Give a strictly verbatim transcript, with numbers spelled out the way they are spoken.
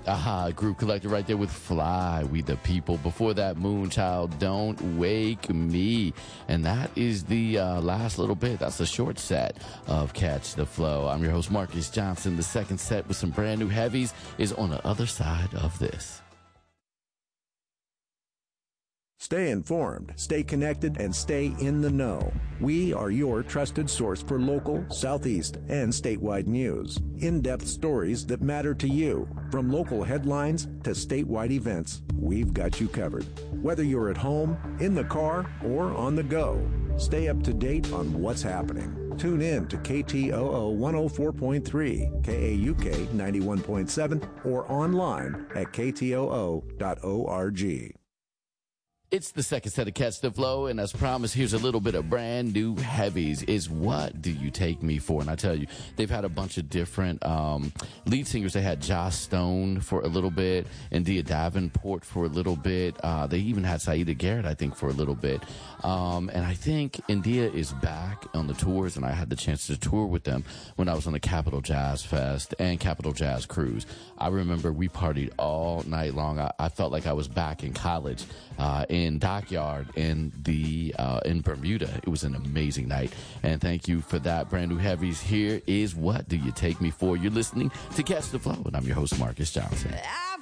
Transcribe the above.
Aha, Group Collective right there with Fly, We the People. Before that, Moonchild, Don't Wake Me. And that is the uh, last little bit. That's the short set of Catch the Flow. I'm your host, Marcus Johnson. The second set with some brand new heavies is on the other side of this. Stay informed, stay connected, and stay in the know. We are your trusted source for local, Southeast, and statewide news. In-depth stories that matter to you. From local headlines to statewide events, we've got you covered. Whether you're at home, in the car, or on the go, stay up to date on what's happening. Tune in to K T O O one oh four point three, K A U K ninety-one point seven, or online at K T O O dot org. It's the second set of Catch the Flow, and as promised, here's a little bit of brand new heavies. Is What Do You Take Me For? And I tell you, they've had a bunch of different um, lead singers. They had Joss Stone for a little bit, India Davenport for a little bit. Uh, they even had Saida Garrett, I think, for a little bit. Um, and I think India is back on the tours, and I had the chance to tour with them when I was on the Capitol Jazz Fest and Capitol Jazz Cruise. I remember we partied all night long. I, I felt like I was back in college uh, in Dockyard in the uh, in Bermuda. It was an amazing night, and thank you for that. Brand new heavies. Here is What Do You Take Me For? You're listening to Catch the Flow, and I'm your host, Marcus Johnson.